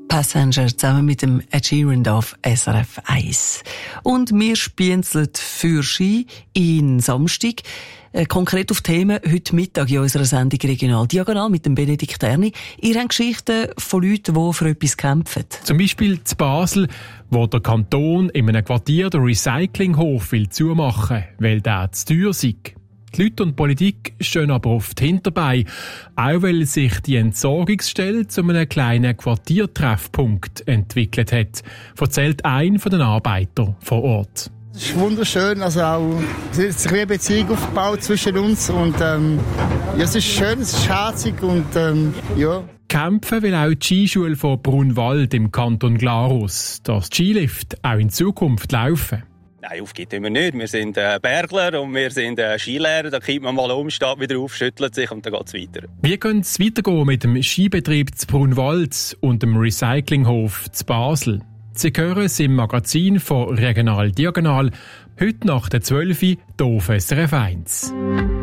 Passenger zusammen mit dem Ed Sheeran auf SRF 1. Und wir spienzeln für Ski in Samstag. Konkret auf Themen heute Mittag in unserer Sendung Regional Diagonal mit dem Benedikt Erni. Ihr habt Geschichten von Leuten, die für etwas kämpfen. Zum Beispiel zu Basel, wo der Kanton in einem Quartier den Recyclinghof will zumachen, weil der zu teuer sei. Die Leute und die Politik stehen aber oft hinterbei, auch weil sich die Entsorgungsstelle zu einem kleinen Quartiertreffpunkt entwickelt hat, erzählt ein von den Arbeitern vor Ort. Es ist wunderschön, also auch, es ist sich wie eine Beziehung aufgebaut zwischen uns und ja, es ist schön, es ist herzig und ja. Kämpfen will auch die Skischule von Brunwald im Kanton Glarus, dass die Skilift auch in Zukunft laufen. Nein, aufgeben wir nicht. Wir sind Bergler und wir sind Skilehrer. Da kippt man mal um, steht wieder auf, schüttelt sich und dann geht es weiter. Wie könnte es weitergehen mit dem Skibetrieb zu Brunwald und dem Recyclinghof zu Basel? Sie hören es im Magazin von Regional Diagonal, heute nach der 12 Uhr, hier auf SRF 1.